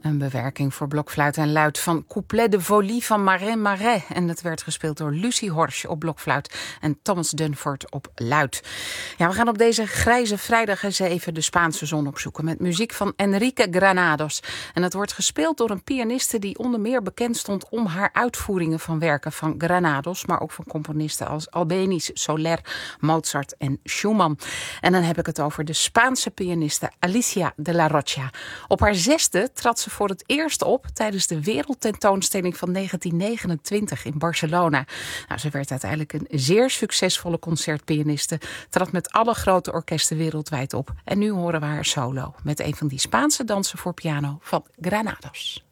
Een bewerking voor blokfluit en luid van Couplet de Folie van Marin Marais. En dat werd gespeeld door Lucie Horsch op blokfluit en Thomas Dunford op luid. Ja, we gaan op deze grijze vrijdag eens even de Spaanse zon opzoeken met muziek van Enrique Granados. En dat wordt gespeeld door een pianiste die onder meer bekend stond om haar uitvoeringen van werken van Granados, maar ook van componisten als Albéniz, Soler, Mozart en Schumann. En dan heb ik het over de Spaanse pianiste Alicia de la Rocha. Op haar 6e trad ze voor het eerst op tijdens de wereldtentoonstelling van 1929 in Barcelona. Nou, ze werd uiteindelijk een zeer succesvolle concertpianiste, trad met alle grote orkesten wereldwijd op. En nu horen we haar solo met een van die Spaanse dansen voor piano van Granados.